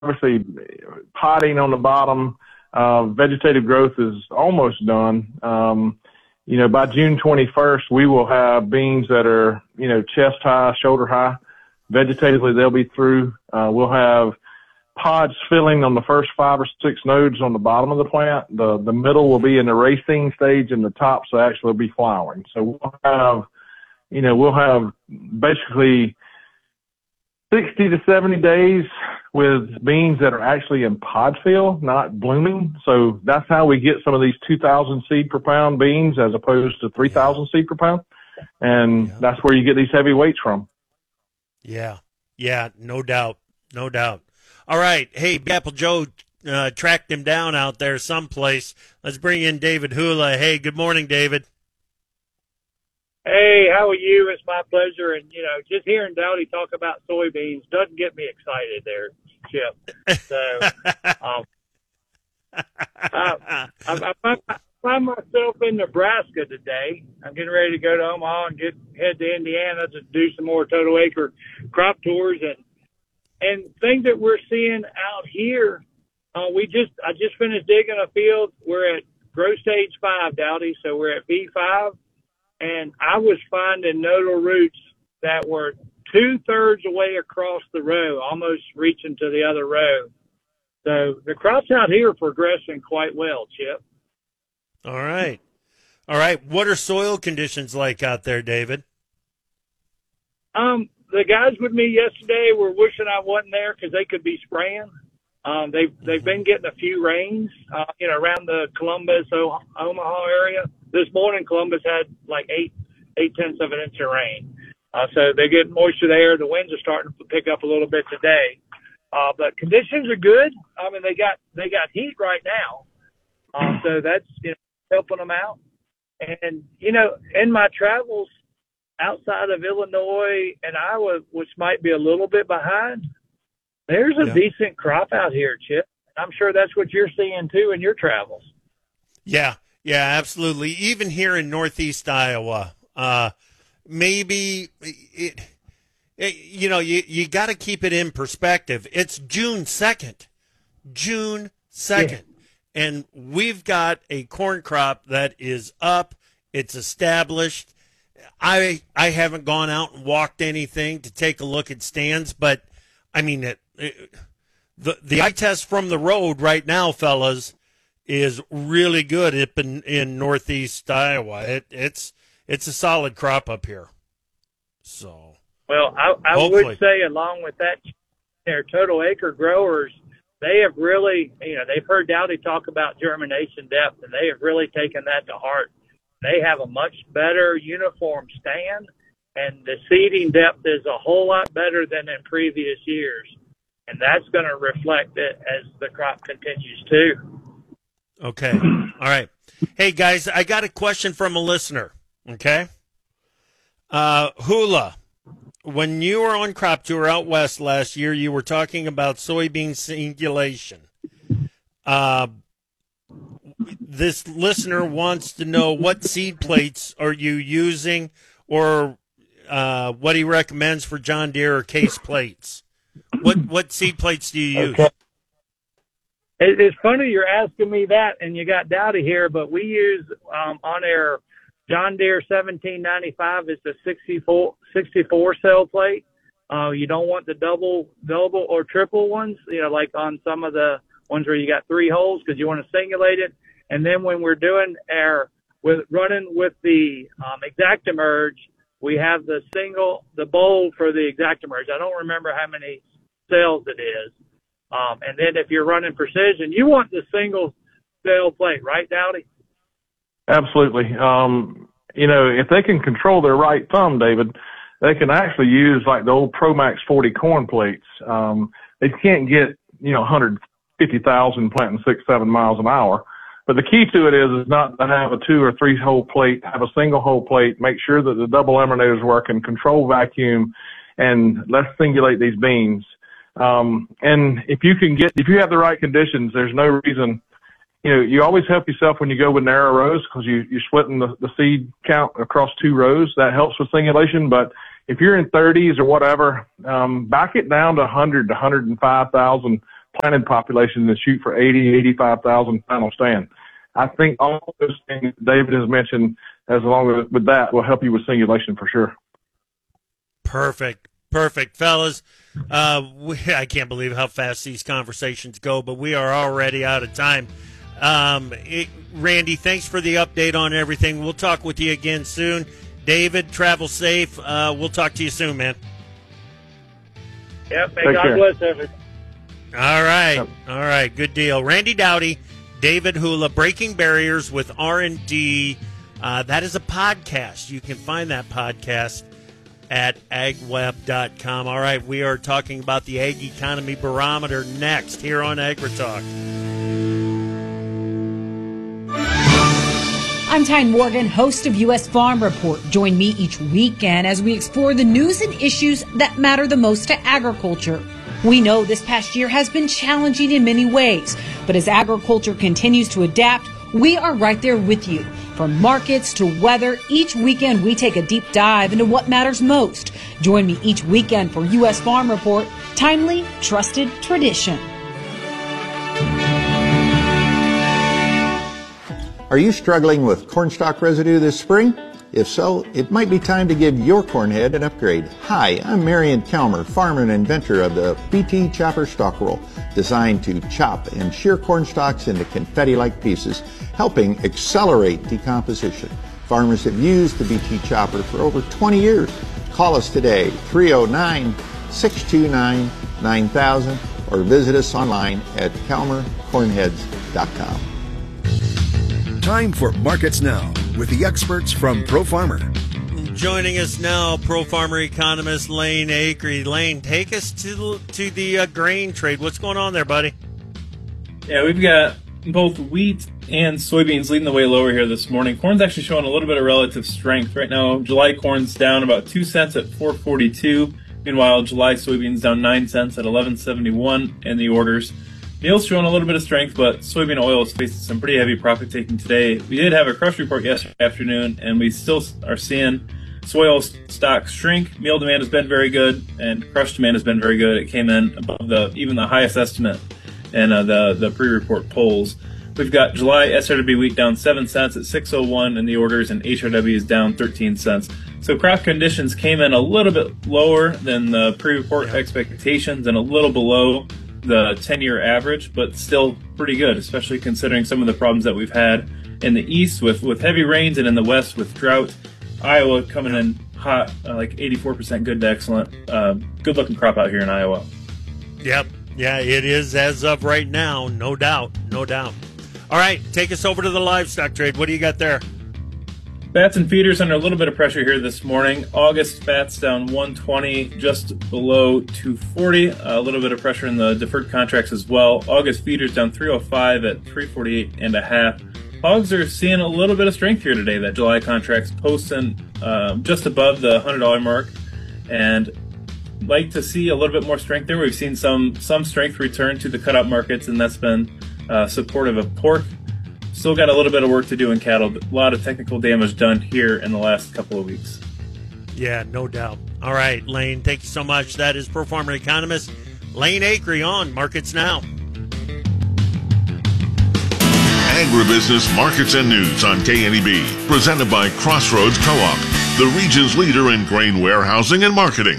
obviously potting on the bottom. Vegetative growth is almost done. By June 21st, we will have beans that are, chest high, shoulder high. Vegetatively, they'll be through. We'll have pods filling on the first 5 or 6 nodes on the bottom of the plant. The middle will be in the racing stage, and the tops will actually be flowering. So we'll have basically 60 to 70 days with beans that are actually in pod fill, not blooming. So that's how we get some of these 2,000 seed per pound beans as opposed to 3,000 seed per pound. And that's where you get these heavy weights from. Yeah, no doubt. All right. Hey, Apple Joe tracked him down out there someplace. Let's bring in David Hula. Hey, good morning, David. Hey, how are you? It's my pleasure. And, just hearing Dowdy talk about soybeans doesn't get me excited there, Chip. So I find myself in Nebraska today. I'm getting ready to go to Omaha and head to Indiana to do some more total acre crop tours. And things that we're seeing out here, I just finished digging a field. We're at growth stage 5, Dowdy, so we're at V5. And I was finding nodal roots that were 2/3 away across the row, almost reaching to the other row. So the crops out here are progressing quite well, Chip. All right. What are soil conditions like out there, David? The guys with me yesterday were wishing I wasn't there because they could be spraying. They've been getting a few rains, around the Columbus, Omaha area. This morning, Columbus had like 8/10 of an inch of rain. So they're getting moisture there. The winds are starting to pick up a little bit today. But conditions are good. I mean, they got heat right now. So that's, helping them out. And, in my travels outside of Illinois and Iowa, which might be a little bit behind, there's a decent crop out here, Chip. I'm sure that's what you're seeing too in your travels. Yeah, absolutely. Even here in Northeast Iowa, maybe you got to keep it in perspective. It's June 2nd, and we've got a corn crop that is up. It's established. I haven't gone out and walked anything to take a look at stands, but I mean, the eye test from the road right now, fellas, is really good up in Northeast Iowa. It's a solid crop up here. So, well, I would say along with that, their total acre growers, they have really, they've heard Dowdy talk about germination depth, and they have really taken that to heart. They have a much better uniform stand, and the seeding depth is a whole lot better than in previous years. And that's going to reflect it as the crop continues too. Okay. All right. Hey, guys, I got a question from a listener, okay? Hula, when you were on crop tour out west last year, you were talking about soybean singulation. This listener wants to know what seed plates are you using, or what he recommends for John Deere or Case plates. What seed plates do you use? Okay. It's funny you're asking me that, and you got Dowdy here, but we use on our John Deere 1795 is the 64 cell plate. You don't want the double or triple ones, like on some of the ones where you got 3 holes, because you want to singulate it. And then when we're doing running with the ExactEmerge, we have the bowl for the ExactEmerge. I don't remember how many cells it is. And then if you're running precision, you want the single cell plate, right, Dowdy? Absolutely. If they can control their right thumb, David, they can actually use like the old Promax 40 corn plates. They can't get, 150,000 planting 6-7 miles an hour. But the key to it is not to have a 2 or 3 hole plate, have a single hole plate, make sure that the double emanator's working, control vacuum, and let's singulate these beans. And if you have the right conditions, there's no reason, you always help yourself when you go with narrow rows, because you're splitting the seed count across 2 rows. That helps with singulation. But if you're in 30s or whatever, back it down to 100 to 105,000 planted population to shoot for 85,000 final stand. I think all those things David has mentioned, as long as with that, will help you with singulation for sure. Perfect, fellas. I can't believe how fast these conversations go, but we are already out of time. Randy, thanks for the update on everything. We'll talk with you again soon. David, travel safe. We'll talk to you soon, man. Yep, may God bless everyone. All right, good deal. Randy Dowdy, David Hula, Breaking Barriers with R&D. That is a podcast. You can find that podcast at agweb.com. All right, we are talking about the Ag Economy Barometer next here on AgriTalk. I'm Tyne Morgan, host of U.S. Farm Report. Join me each weekend as we explore the news and issues that matter the most to agriculture. We know this past year has been challenging in many ways, but as agriculture continues to adapt, we are right there with you. From markets to weather, each weekend we take a deep dive into what matters most. Join me each weekend for U.S. Farm Report, timely, trusted tradition. Are you struggling with cornstalk residue this spring? If so, it might be time to give your cornhead an upgrade. Hi, I'm Marion Kalmer, farmer and inventor of the BT Chopper Stalk Roll, designed to chop and shear corn stalks into confetti-like pieces, helping accelerate decomposition. Farmers have used the BT Chopper for over 20 years. Call us today, 309-629-9000, or visit us online at kalmercornheads.com. Time for Markets Now with the experts from Pro Farmer. Joining us now, Pro Farmer economist Lane Acree. Lane, take us to the grain trade. What's going on there, buddy? Yeah, we've got both wheat and soybeans leading the way lower here this morning. Corn's actually showing a little bit of relative strength. Right now, July corn's down about 2 cents at $4.42. Meanwhile, July soybeans down 9 cents at $11.71 in the orders. Meal's showing a little bit of strength, but soybean oil is facing some pretty heavy profit taking today. We did have a crush report yesterday afternoon, and we still are seeing soy oil stocks shrink. Meal demand has been very good, and crush demand has been very good. It came in above even the highest estimate in the pre-report polls. We've got July SRW wheat down 7 cents at $6.01 in the orders, and HRW is down 13 cents. So crop conditions came in a little bit lower than the pre-report expectations and a little below the 10-year average, but still pretty good, especially considering some of the problems that we've had in the east with heavy rains and in the west with drought. Iowa coming in hot, like 84% good to excellent. Good looking crop out here in Iowa. Yep. Yeah, it is as of right now, no doubt. All right, take us over to the livestock trade. What do you got there? Fats and feeders under a little bit of pressure here this morning. August fats down 120, just below 240. A little bit of pressure in the deferred contracts as well. August feeders down 305 at 348.5. Hogs are seeing a little bit of strength here today. That July contract's posting just above the $100 mark, and like to see a little bit more strength there. We've seen some strength return to the cutout markets, and that's been supportive of pork. Still got a little bit of work to do in cattle, but a lot of technical damage done here in the last couple of weeks. Yeah, no doubt. All right, Lane, thank you so much. That is Pro Farmer economist Lane Acree on Markets Now. Agribusiness Markets and News on KNEB, presented by Crossroads Co-op, the region's leader in grain warehousing and marketing.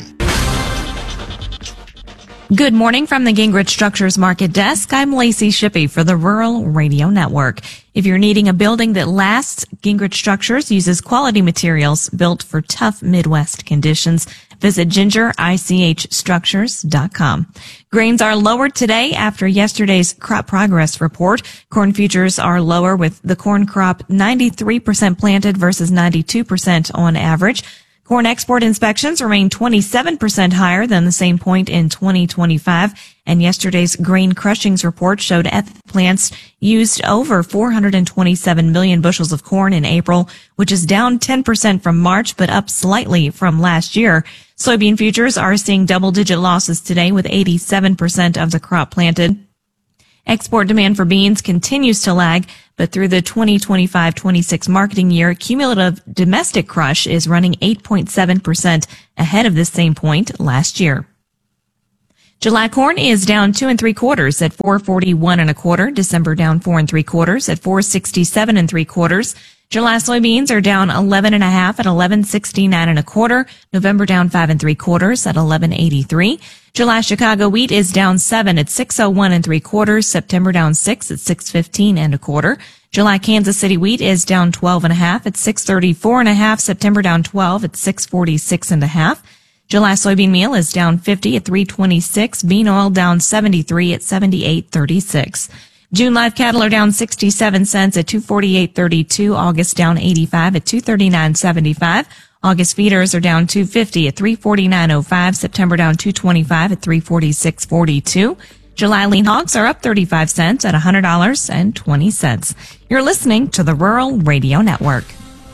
Good morning from the Gingrich Structures Market Desk. I'm Lacey Shippey for the Rural Radio Network. If you're needing a building that lasts, Gingrich Structures uses quality materials built for tough Midwest conditions. Visit gingerichstructures.com. Grains are lower today after yesterday's crop progress report. Corn futures are lower with the corn crop 93% planted versus 92% on average. Corn export inspections remain 27% higher than the same point in 2025, and yesterday's grain crushings report showed ethanol plants used over 427 million bushels of corn in April, which is down 10% from March but up slightly from last year. Soybean futures are seeing double-digit losses today with 87% of the crop planted. Export demand for beans continues to lag, but through the 2025-26 marketing year, cumulative domestic crush is running 8.7% ahead of the same point last year. July corn is down 2 3/4 at 441 1/4. December down 4 3/4 at 467 3/4. July soybeans are down 11 1/2 at 1169 1/4. November down 5 3/4 at 1183. July Chicago wheat is down 7 at 601 3/4. September down 6 at 615 1/4. July Kansas City wheat is down 12 1/2 at 634 1/2. September down 12 at 646 1/2. July soybean meal is down 50 at 326. Bean oil down 73 at 78.36. June live cattle are down 67 cents at 248.32. August down 85 at 239.75. August feeders are down 250 at 349.05. September down 225 at 346.42. July lean hogs are up 35 cents at $100.20. You're listening to the Rural Radio Network.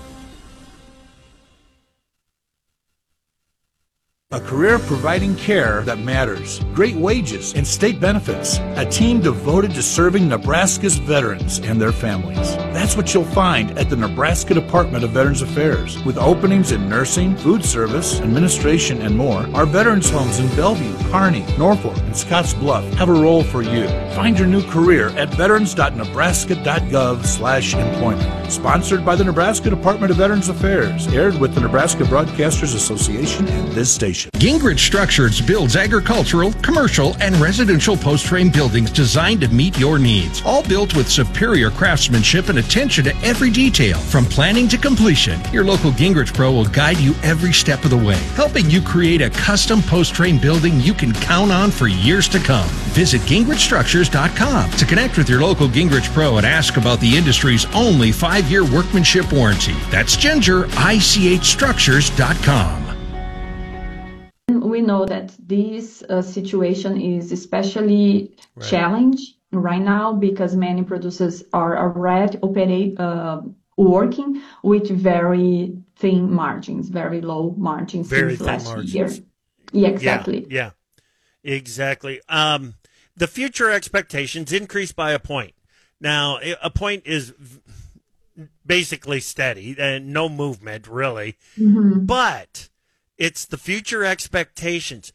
A career providing care that matters, great wages and state benefits, a team devoted to serving Nebraska's veterans and their families. That's what you'll find at the Nebraska Department of Veterans Affairs. With openings in nursing, food service, administration, and more, our veterans homes in Bellevue, Kearney, Norfolk, and Scotts Bluff have a role for you. Find your new career at veterans.nebraska.gov/employment. Sponsored by the Nebraska Department of Veterans Affairs. Aired with the Nebraska Broadcasters Association and this station. Gingrich Structures builds agricultural, commercial, and residential post-frame buildings designed to meet your needs. All built with superior craftsmanship and attention to every detail. From planning to completion, your local Gingrich Pro will guide you every step of the way, helping you create a custom post-frame building you can count on for years to come. Visit GingrichStructures.com to connect with your local Gingrich Pro and ask about the industry's only 5-year workmanship warranty. That's GingerICHStructures.com. We know that this situation is especially challenged right now because many producers are already working with very thin margins, very low margins Very since thin last margins. year. Yeah, exactly. Yeah, exactly. The future expectations increased by a point. Now, a point is basically steady and no movement really, but it's the future expectations.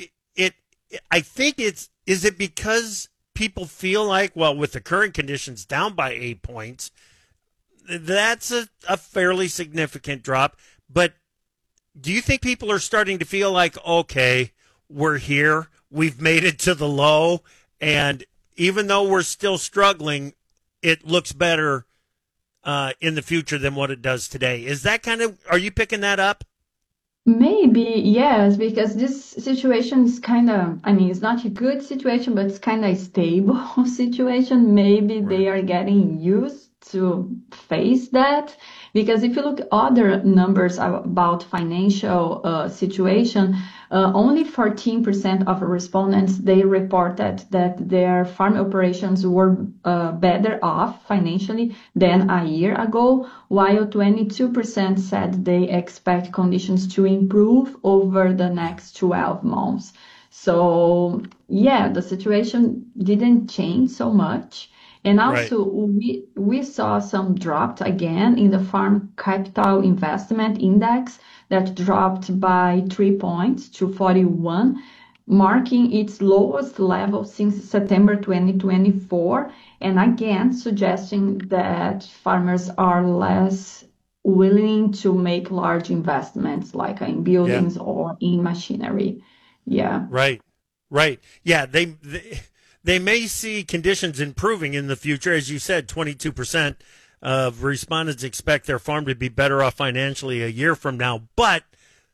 I think is it because people feel like, well, with the current conditions down by 8 points, that's a fairly significant drop. But do you think people are starting to feel like, okay, we're here, we've made it to the low, and even though we're still struggling, it looks better in the future than what it does today? Is that are you picking that up? Maybe, yes, because this situation is it's not a good situation, but it's kind of a stable situation. Maybe they are getting used to face that. Because if you look at other numbers about financial situation, only 14% of respondents, they reported that their farm operations were better off financially than a year ago, while 22% said they expect conditions to improve over the next 12 months. So, yeah, the situation didn't change so much. And also, we saw some drop again in the Farm Capital Investment Index that dropped by 3 points to 41, marking its lowest level since September 2024, and again suggesting that farmers are less willing to make large investments like in buildings or in machinery. Yeah. Right. Yeah, they may see conditions improving in the future. As you said, 22% of respondents expect their farm to be better off financially a year from now. But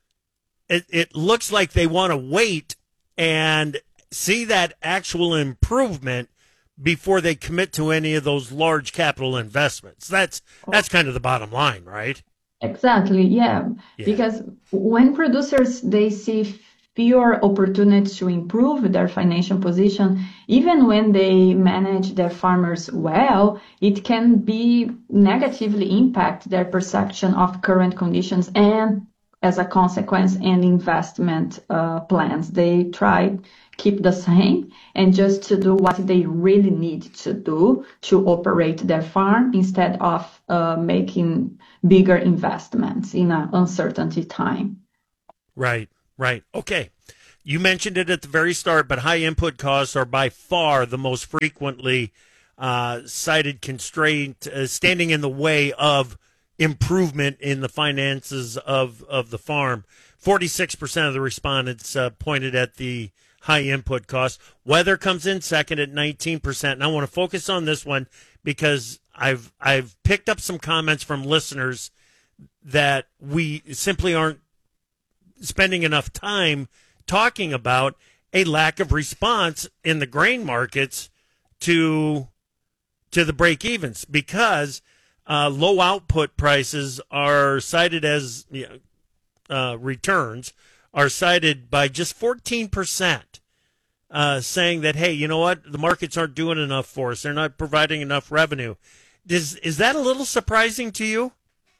it looks like they want to wait and see that actual improvement before they commit to any of those large capital investments. That's kind of the bottom line, right? Exactly, yeah. Because when producers, they see fewer opportunities to improve their financial position, even when they manage their farmers well, it can be negatively impact their perception of current conditions and, as a consequence, and investment plans. They try keep the same and just to do what they really need to do to operate their farm instead of making bigger investments in an uncertainty time. Right. Okay. You mentioned it at the very start, but high input costs are by far the most frequently cited constraint, standing in the way of improvement in the finances of the farm. 46% of the respondents pointed at the high input costs. Weather comes in second at 19%. And I want to focus on this one because I've picked up some comments from listeners that we simply aren't spending enough time talking about a lack of response in the grain markets to the break-evens, because low output prices are cited as returns are cited by just 14%, saying that, hey, you know what, the markets aren't doing enough for us. They're not providing enough revenue. Is that a little surprising to you?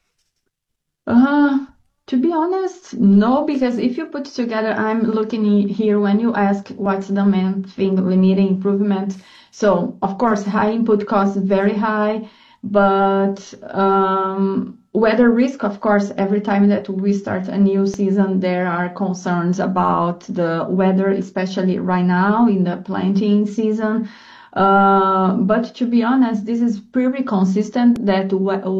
To be honest, no, because if you put together, I'm looking here when you ask what's the main thing we need improvement. So, of course, high input costs very high, but weather risk, of course, every time that we start a new season, there are concerns about the weather, especially right now in the planting season. But to be honest, this is pretty consistent that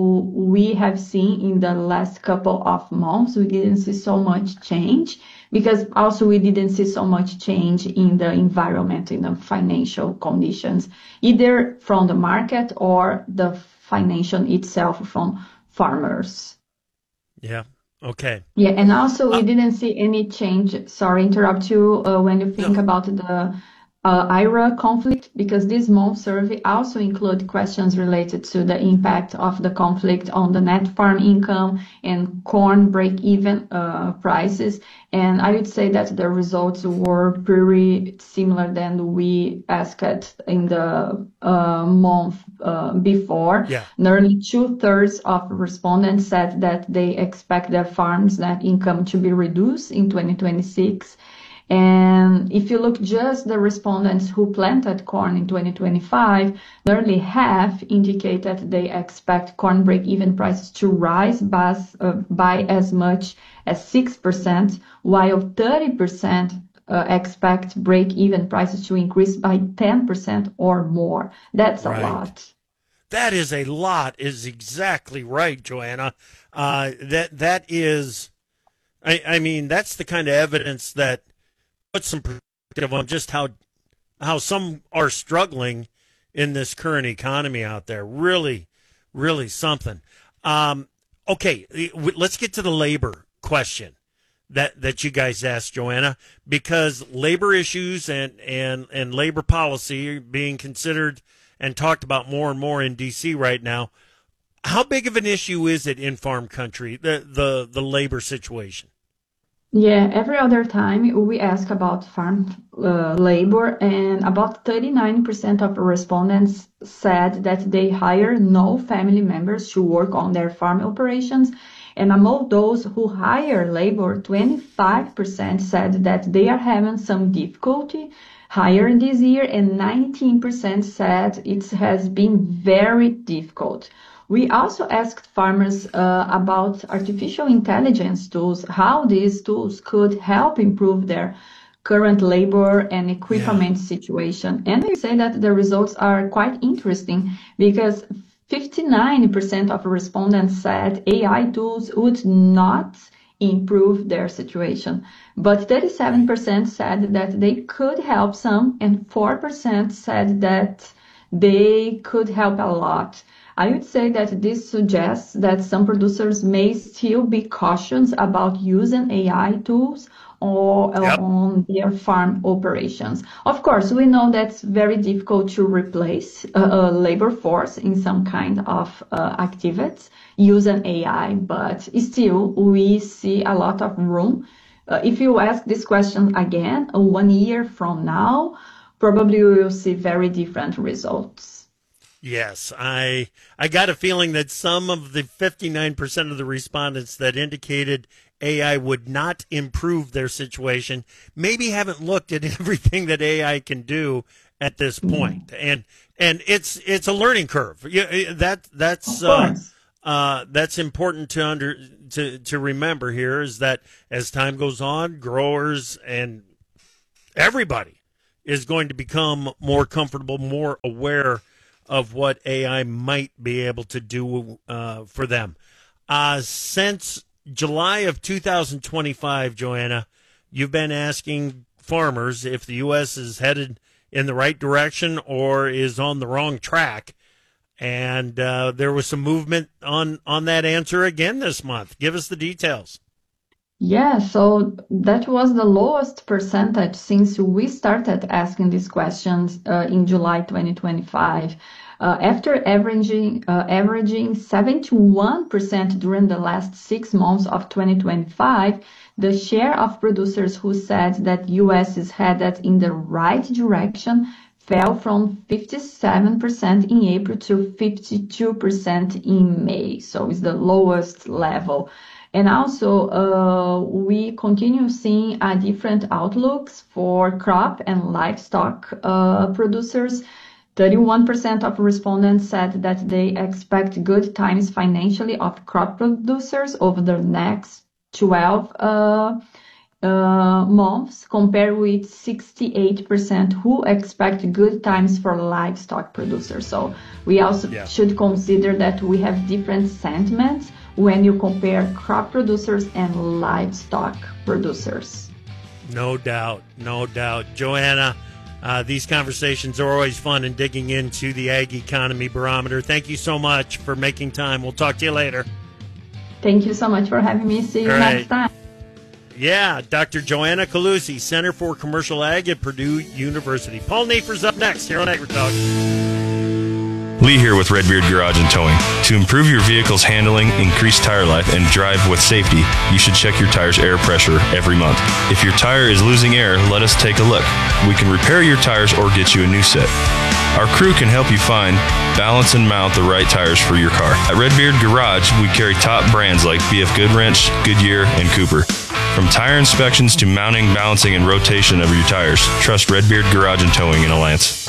we have seen in the last couple of months. We didn't see so much change because also we didn't see so much change in the environment, in the financial conditions, either from the market or the financial itself from farmers. Yeah. Okay. Yeah, and also we didn't see any change. Sorry, interrupt you. When you think about the IRA conflict, because this month survey also include questions related to the impact of the conflict on the net farm income and corn break-even prices. And I would say that the results were pretty similar than we asked in the month before. Yeah. Nearly 2/3 of respondents said that they expect their farms' net income to be reduced in 2026. And if you look just the respondents who planted corn in 2025, nearly half indicate that they expect corn break-even prices to rise by as much as 6%, while 30% expect break-even prices to increase by 10% or more. That's a lot. That is a lot, is exactly right, Joanna. That is, I mean, that's the kind of evidence that put some perspective on just how some are struggling in this current economy out there. Really, really something. Okay, let's get to the labor question that you guys asked, Joanna, because labor issues and labor policy are being considered and talked about more and more in D.C. right now. How big of an issue is it in farm country, the labor situation? Yeah, every other time we ask about farm labor, and about 39% of respondents said that they hire no family members to work on their farm operations. And among those who hire labor, 25% said that they are having some difficulty hiring this year, and 19% said it has been very difficult. We also asked farmers about artificial intelligence tools, how these tools could help improve their current labor and equipment situation. And they say that the results are quite interesting because 59% of respondents said AI tools would not improve their situation, but 37% said that they could help some, and 4% said that they could help a lot. I would say that this suggests that some producers may still be cautious about using AI tools or on their farm operations. Of course, we know that's very difficult to replace a labor force in some kind of activities using AI, but still we see a lot of room. If you ask this question again, 1 year from now, probably we will see very different results. Yes, I got a feeling that some of the 59% of the respondents that indicated AI would not improve their situation maybe haven't looked at everything that AI can do at this point. And it's a learning curve. That's important to remember here, is that as time goes on, growers and everybody is going to become more comfortable, more aware of what AI might be able to do for them. Since July of 2025, Joanna, you've been asking farmers if the U.S. is headed in the right direction or is on the wrong track. And there was some movement on that answer again this month. Give us the details. Yeah, so that was the lowest percentage since we started asking these questions in July 2025. After averaging 71% during the last 6 months of 2025, the share of producers who said that U.S. is headed in the right direction fell from 57% in April to 52% in May. So it's the lowest level. And also, we continue seeing different outlooks for crop and livestock producers. 31% of respondents said that they expect good times financially of crop producers over the next 12 months, compared with 68% who expect good times for livestock producers. So we also should consider that we have different sentiments when you compare crop producers and livestock producers. No doubt, no doubt. Joanna, these conversations are always fun and digging into the Ag Economy Barometer. Thank you so much for making time. We'll talk to you later. Thank you so much for having me. See you next time. Yeah, Dr. Joanna Calusi, Center for Commercial Ag at Purdue University. Paul Neiffer's up next here on AgriTalk. Lee here with Redbeard Garage and Towing. To improve your vehicle's handling, increase tire life, and drive with safety, you should check your tire's air pressure every month. If your tire is losing air, let us take a look. We can repair your tires or get you a new set. Our crew can help you find, balance, and mount the right tires for your car. At Redbeard Garage, we carry top brands like BF Goodwrench, Goodyear, and Cooper. From tire inspections to mounting, balancing, and rotation of your tires, trust Redbeard Garage and Towing in Alliance.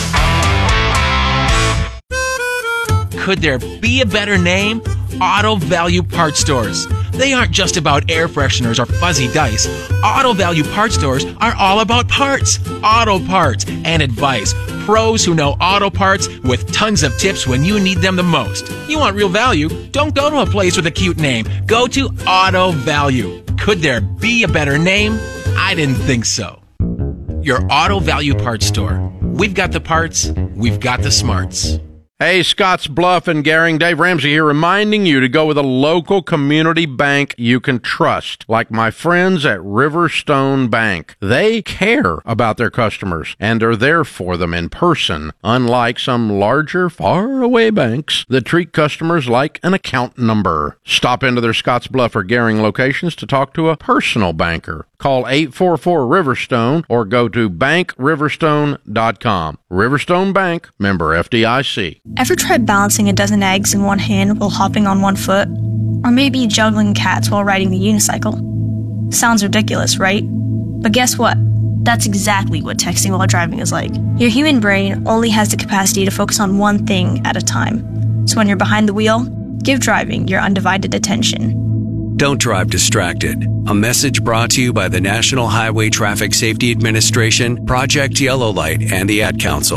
Could there be a better name? Auto Value Parts Stores. They aren't just about air fresheners or fuzzy dice. Auto Value Parts Stores are all about parts, auto parts, and advice. Pros who know auto parts with tons of tips when you need them the most. You want real value? Don't go to a place with a cute name. Go to Auto Value. Could there be a better name? I didn't think so. Your Auto Value Parts Store. We've got the parts, we've got the smarts. Hey, Scotts Bluff and Gering, Dave Ramsey here, reminding you to go with a local community bank you can trust, like my friends at Riverstone Bank. They care about their customers and are there for them in person, unlike some larger, far-away banks that treat customers like an account number. Stop into their Scotts Bluff or Gering locations to talk to a personal banker. Call 844-RIVERSTONE or go to bankriverstone.com. Riverstone Bank, member FDIC. Ever tried balancing a dozen eggs in one hand while hopping on one foot? Or maybe juggling cats while riding the unicycle? Sounds ridiculous, right? But guess what? That's exactly what texting while driving is like. Your human brain only has the capacity to focus on one thing at a time. So when you're behind the wheel, give driving your undivided attention. Don't drive distracted. A message brought to you by the National Highway Traffic Safety Administration, Project Yellow Light, and the Ad Council.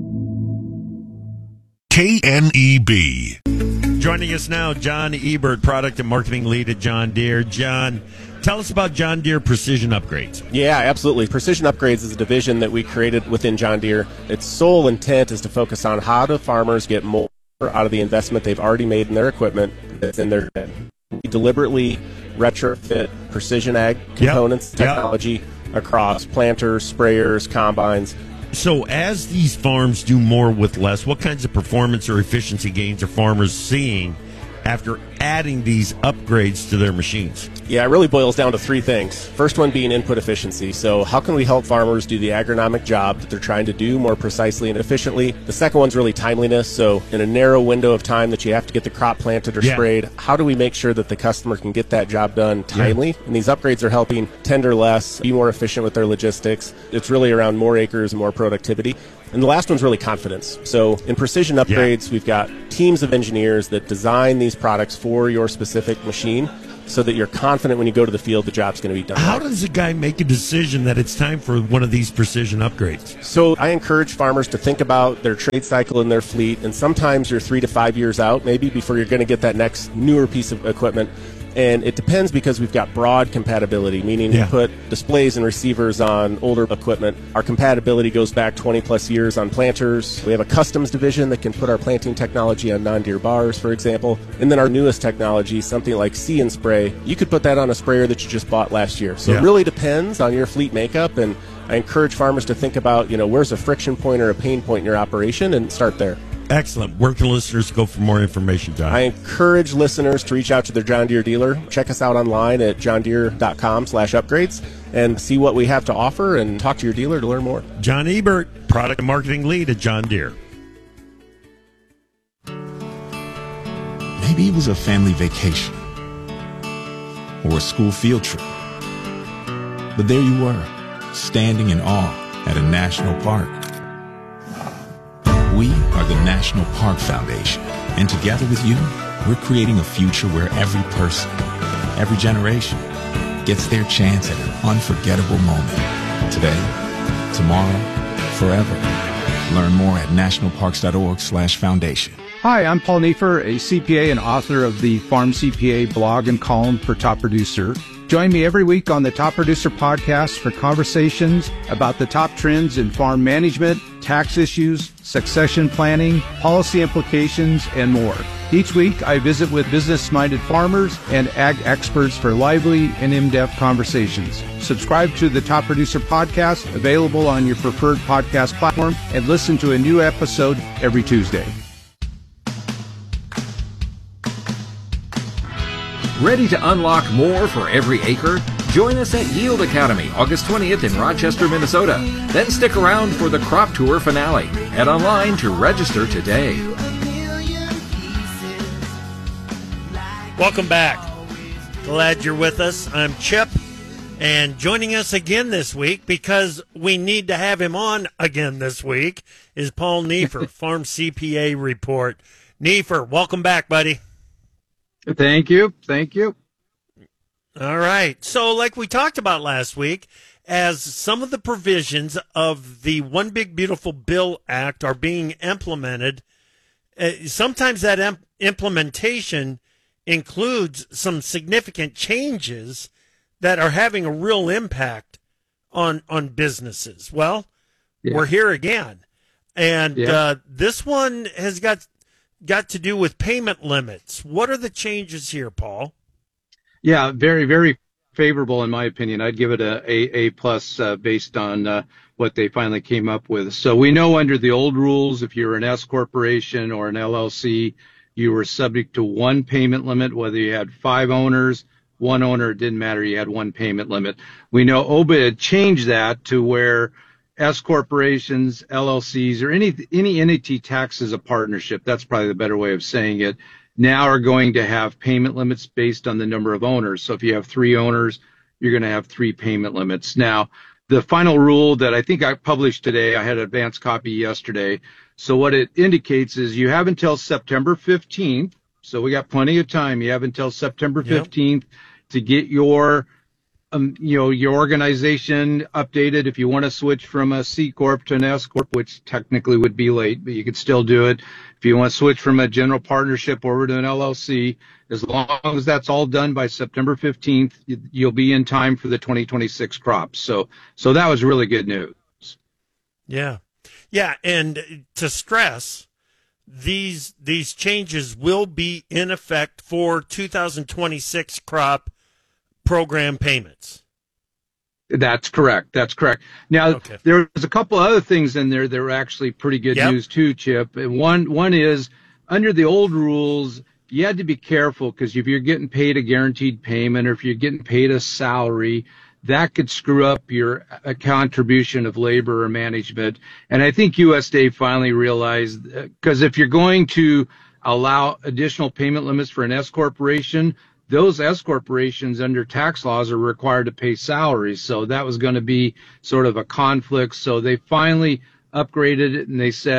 KNEB. Joining us now, John Ebert, Product and Marketing Lead at John Deere. John, tell us about John Deere Precision Upgrades. Yeah, absolutely. Precision Upgrades is a division that we created within John Deere. Its sole intent is to focus on how do farmers get more out of the investment they've already made in their equipment that's in their head. We deliberately retrofit precision ag components, technology across planters, sprayers, combines. So as these farms do more with less, what kinds of performance or efficiency gains are farmers seeing after adding these upgrades to their machines? Yeah, it really boils down to three things. First one being input efficiency. So how can we help farmers do the agronomic job that they're trying to do more precisely and efficiently? The second one's really timeliness. So in a narrow window of time that you have to get the crop planted or sprayed, how do we make sure that the customer can get that job done timely? And these upgrades are helping tender less, be more efficient with their logistics. It's really around more acres and more productivity. And the last one's really confidence. So in Precision Upgrades, we've got teams of engineers that design these products for your specific machine. so that you're confident when you go to the field the job's going to be done. How does a guy make a decision that it's time for one of these precision upgrades? So I encourage farmers to think about their trade cycle in their fleet, and sometimes you're 3 to 5 years out maybe before you're going to get that next newer piece of equipment. And it depends because we've got broad compatibility, meaning we put displays and receivers on older equipment. Our compatibility goes back 20 plus years on planters. We have a customs division that can put our planting technology on non-deer bars, for example. And then our newest technology, something like See and Spray, you could put that on a sprayer that you just bought last year. So it really depends on your fleet makeup, and I encourage farmers to think about, where's a friction point or a pain point in your operation and start there. Excellent. Where can listeners go for more information, John? I encourage listeners to reach out to their John Deere dealer. Check us out online at johndeere.com/upgrades and see what we have to offer and talk to your dealer to learn more. John Ebert, Product and Marketing Lead at John Deere. Maybe it was a family vacation or a school field trip. But there you were, standing in awe at a national park. We are the National Park Foundation, and together with you, we're creating a future where every person, every generation, gets their chance at an unforgettable moment. Today, tomorrow, forever. Learn more at nationalparks.org/foundation. Hi, I'm Paul Neiffer, a CPA and author of the Farm CPA blog and column for Top Producer. Join me every week on the Top Producer podcast for conversations about the top trends in farm management, tax issues, succession planning, policy implications, and more. Each week, I visit with business-minded farmers and ag experts for lively and in-depth conversations. Subscribe to the Top Producer podcast, available on your preferred podcast platform, and listen to a new episode every Tuesday. Ready to unlock more for every acre? Join us at Yield Academy, August 20th in Rochester, Minnesota. Then stick around for the Crop Tour finale. Head online to register today. Welcome back. Glad you're with us. I'm Chip, and joining us again this week, because we need to have him on again this week, is Paul Neiffer, Farm CPA Report. Neiffer, welcome back, buddy. Thank you. Thank you. All right. So like we talked about last week, as some of the provisions of the One Big Beautiful Bill Act are being implemented, sometimes that implementation includes some significant changes that are having a real impact on businesses. Well, we're here again. And this one has got to do with payment limits. What are the changes here, Paul? Yeah, very, very favorable in my opinion. I'd give it a plus based on what they finally came up with. So we know under the old rules, if you're an S corporation or an LLC, you were subject to one payment limit, whether you had 5 owners, 1 owner, it didn't matter, you had one payment limit. We know OBA had changed that to where S corporations, LLCs, or any entity taxed as a partnership, that's probably the better way of saying it, now are going to have payment limits based on the number of owners. So if you have 3 owners, you're going to have 3 payment limits. Now, the final rule that I think I published today, I had an advanced copy yesterday. So what it indicates is you have until September 15th. So we got plenty of time. You have until September 15th to get your your organization updated. If you want to switch from a C Corp to an S Corp, which technically would be late, but you could still do it. If you want to switch from a general partnership over to an LLC, as long as that's all done by September 15th, you'll be in time for the 2026 crops. So that was really good news. Yeah. Yeah. And to stress, these changes will be in effect for 2026 crop program payments. That's correct. Now, there was a couple other things in there that were actually pretty good news too, Chip. And one is, under the old rules, you had to be careful because if you're getting paid a guaranteed payment or if you're getting paid a salary, that could screw up your contribution of labor or management. And I think USDA finally realized, because if you're going to allow additional payment limits for an S corporation, those S corporations under tax laws are required to pay salaries. So that was going to be sort of a conflict. So they finally upgraded it and they said,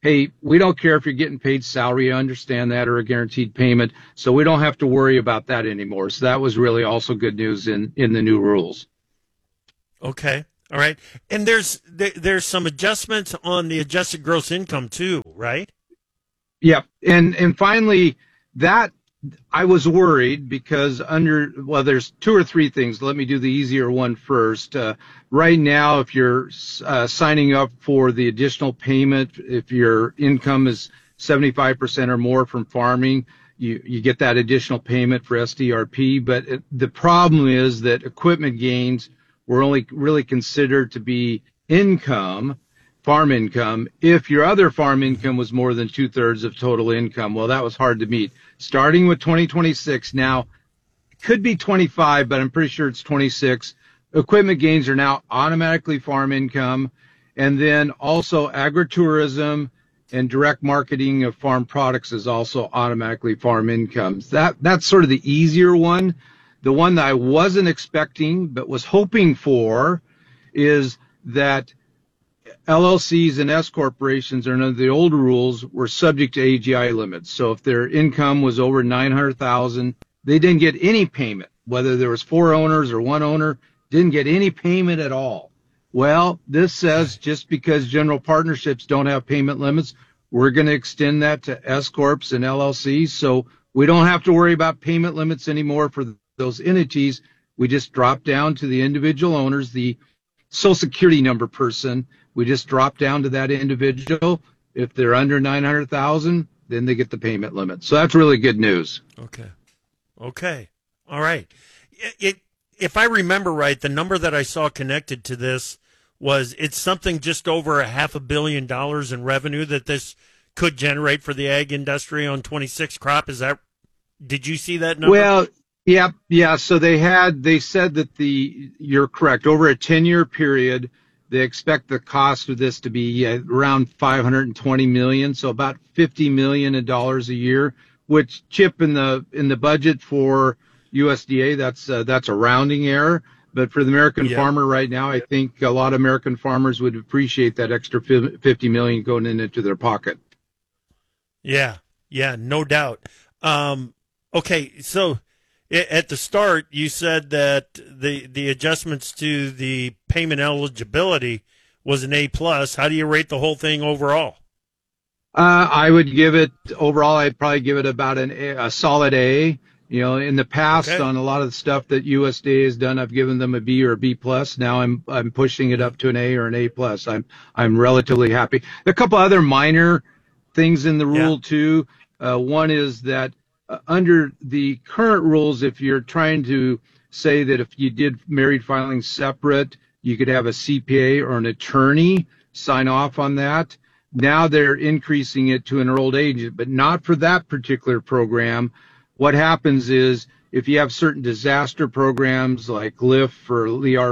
hey, we don't care if you're getting paid salary, I understand that, or a guaranteed payment, so we don't have to worry about that anymore. So that was really also good news in the new rules. Okay. All right. And there's some adjustments on the adjusted gross income too, right? Yep. And finally, that I was worried because there's two or three things. Let me do the easier one first. Right now, if you're signing up for the additional payment, if your income is 75% or more from farming, you get that additional payment for SDRP. But the problem is that equipment gains were only really considered to be income, farm income, if your other farm income was more than 2/3 of total income. Well, that was hard to meet. Starting with 2026, now it could be 25, but I'm pretty sure it's 26. Equipment gains are now automatically farm income, and then also agritourism and direct marketing of farm products is also automatically farm income. That's sort of the easier one. The one that I wasn't expecting but was hoping for is that LLCs and S corporations under the old rules were subject to AGI limits. So if their income was over $900,000, they didn't get any payment. Whether there was 4 owners or 1 owner, didn't get any payment at all. Well, this says just because general partnerships don't have payment limits, we're going to extend that to S corps and LLCs. So we don't have to worry about payment limits anymore for those entities. We just drop down to the individual owners, the Social Security number person. We just drop down to that individual. If they're under 900,000, then they get the payment limit. So that's really good news. Okay. All right. If I remember right, the number that I saw connected to this was it's something just over $500 million in revenue that this could generate for the ag industry on 26 crop. Did you see that number? Well, yeah. So they said that you're correct. Over a 10-year period, they expect the cost of this to be around $520 million, so about $50 million a year. Which, Chip, in the budget for USDA, that's a rounding error. But for the American farmer right now, I think a lot of American farmers would appreciate that extra $50 million going into their pocket. Yeah, no doubt. Okay, so at the start, you said that the adjustments to the payment eligibility was an A+. How do you rate the whole thing overall? I would give it overall. I'd probably give it about a solid A. You know, in the past, on a lot of the stuff that USDA has done, I've given them a B or a B+. Now I'm pushing it up to an A or an A+. I'm relatively happy. A couple other minor things in the rule too. One is that under the current rules, if you're trying to say that if you did married filing separate, you could have a CPA or an attorney sign off on that. Now they're increasing it to an enrolled agent, but not for that particular program. What happens is if you have certain disaster programs like LIF or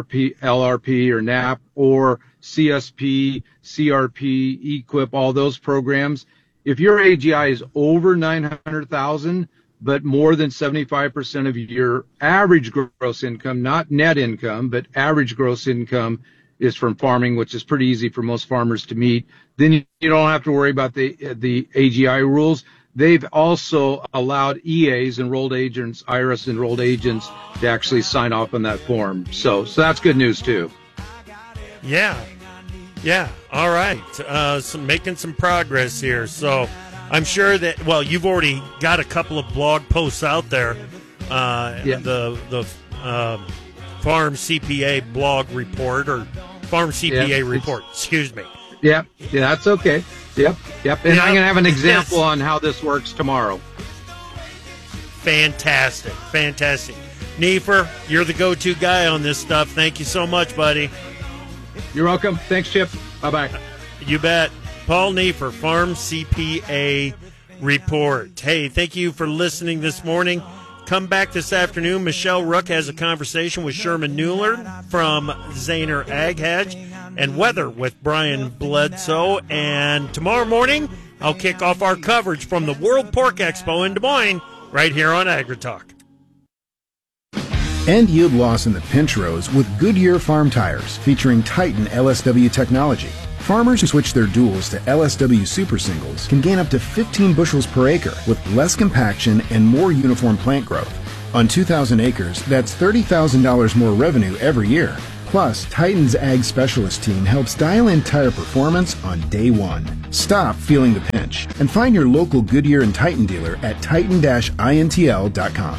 LRP or NAP or CSP, CRP, EQIP, all those programs, if your AGI is over 900,000, but more than 75% of your average gross income, not net income, but average gross income is from farming, which is pretty easy for most farmers to meet, then you don't have to worry about the AGI rules. They've also allowed EAs, enrolled agents, IRS enrolled agents, to actually sign off on that form. So that's good news too. Yeah. All right. Making some progress here. So I'm sure that, well, you've already got a couple of blog posts out there. The Farm CPA blog report or Farm CPA report. Excuse me. Yeah, that's okay. Yep. And I'm going to have an example on how this works tomorrow. Fantastic. Nefer, you're the go-to guy on this stuff. Thank you so much, buddy. You're welcome. Thanks, Chip. Bye-bye. You bet. Paul Nefer, Farm CPA report. Hey, thank you for listening this morning. Come back this afternoon. Michelle Rook has a conversation with Sherman Newland from Zaner Ag Hedge and weather with Brian Bledsoe. And tomorrow morning, I'll kick off our coverage from the World Pork Expo in Des Moines right here on AgriTalk. End yield loss in the pinch rows with Goodyear Farm Tires featuring Titan LSW technology. Farmers who switch their duals to LSW Super Singles can gain up to 15 bushels per acre with less compaction and more uniform plant growth. On 2,000 acres, that's $30,000 more revenue every year. Plus, Titan's Ag Specialist team helps dial in tire performance on day one. Stop feeling the pinch and find your local Goodyear and Titan dealer at titan-intl.com.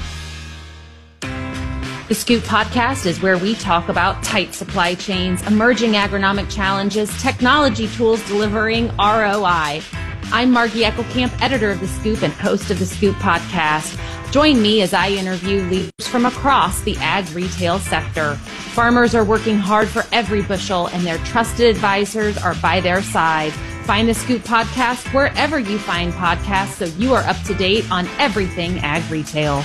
The Scoop Podcast is where we talk about tight supply chains, emerging agronomic challenges, technology tools delivering ROI. I'm Margie Eckelkamp, editor of The Scoop and host of The Scoop Podcast. Join me as I interview leaders from across the ag retail sector. Farmers are working hard for every bushel, and their trusted advisors are by their side. Find The Scoop Podcast wherever you find podcasts so you are up to date on everything ag retail.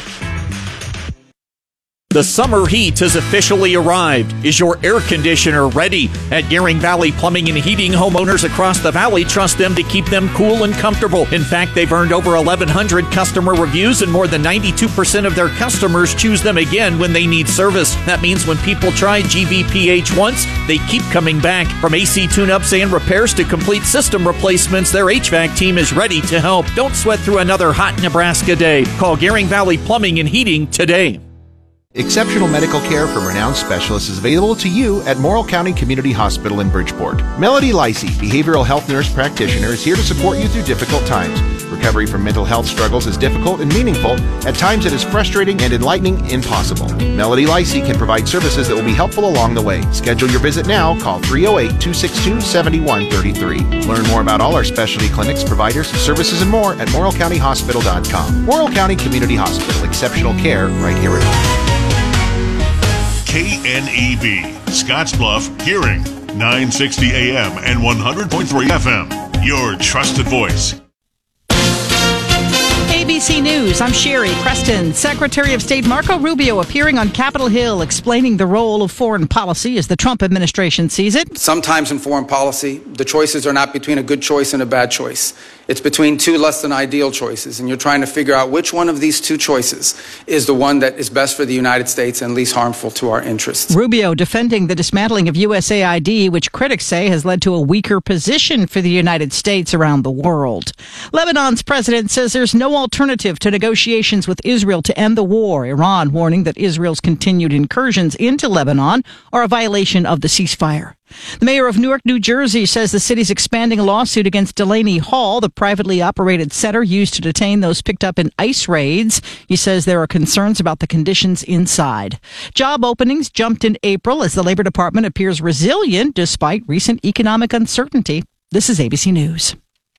The summer heat has officially arrived. Is your air conditioner ready? At Gearing Valley Plumbing and Heating, homeowners across the valley trust them to keep them cool and comfortable. In fact, they've earned over 1,100 customer reviews, and more than 92% of their customers choose them again when they need service. That means when people try GVPH once, they keep coming back. From AC tune-ups and repairs to complete system replacements, their HVAC team is ready to help. Don't sweat through another hot Nebraska day. Call Gearing Valley Plumbing and Heating today. Exceptional medical care from renowned specialists is available to you at Morrill County Community Hospital in Bridgeport. Melody Licey, behavioral health nurse practitioner, is here to support you through difficult times. Recovery from mental health struggles is difficult and meaningful. At times it is frustrating and enlightening impossible. Melody Licey can provide services that will be helpful along the way. Schedule your visit now. Call 308-262-7133. Learn more about all our specialty clinics, providers, services, and more at morrillcountyhospital.com. Morrill County Community Hospital. Exceptional care right here at home. KNEB, Scottsbluff, Hearing, 960 AM and 100.3 FM. Your trusted voice. ABC News, I'm Sherry Preston. Secretary of State Marco Rubio appearing on Capitol Hill explaining the role of foreign policy as the Trump administration sees it. Sometimes in foreign policy, the choices are not between a good choice and a bad choice. It's between two less than ideal choices, and you're trying to figure out which one of these two choices is the one that is best for the United States and least harmful to our interests. Rubio defending the dismantling of USAID, which critics say has led to a weaker position for the United States around the world. Lebanon's president says there's no alternative to negotiations with Israel to end the war. Iran warning that Israel's continued incursions into Lebanon are a violation of the ceasefire. The mayor of Newark, New Jersey, says the city's expanding a lawsuit against Delaney Hall, the privately operated center used to detain those picked up in ICE raids. He says there are concerns about the conditions inside. Job openings jumped in April as the Labor Department appears resilient despite recent economic uncertainty. This is ABC News.